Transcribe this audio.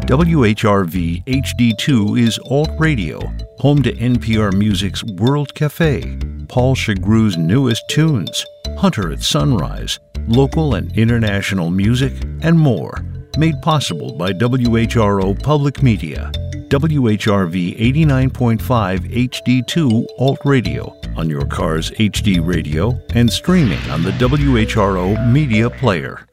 WHRV HD2 is Alt Radio, home to NPR Music's World Cafe, Paul Chagrew's newest tunes, Hunter at Sunrise, local and international music, and more. Made possible by WHRO Public Media. WHRV 89.5 HD2 Alt Radio on your car's HD radio and streaming on the WHRO Media Player.